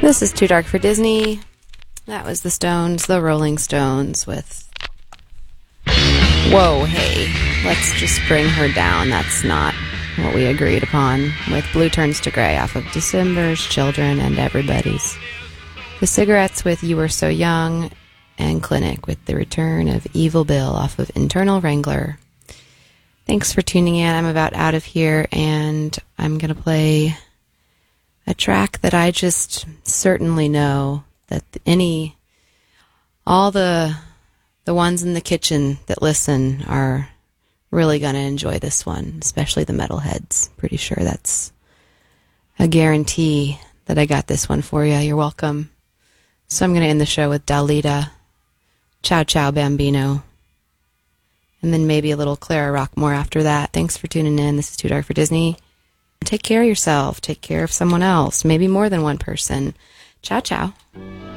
This is Too Dark for Disney. That was the Stones, the Rolling Stones with Whoa, Hey, Let's Just Bring Her Down. That's not what we agreed upon, with Blue Turns to Gray off of December's Children and Everybody's. The Cigarettes with You Were So Young, and Clinic with The Return of Evil Bill off of Internal Wrangler. Thanks for tuning in. I'm about out of here, and I'm going to play a track that I just certainly know that all the ones in the kitchen that listen are really going to enjoy this one, especially the metalheads. Pretty sure that's a guarantee that I got this one for you. You're welcome. So I'm going to end the show with Dalida, Ciao Ciao Bambino, and then maybe a little Clara Rockmore after that. Thanks for tuning in. This is Too Dark for Disney. Take care of yourself. Take care of someone else. Maybe more than one person. Ciao, ciao.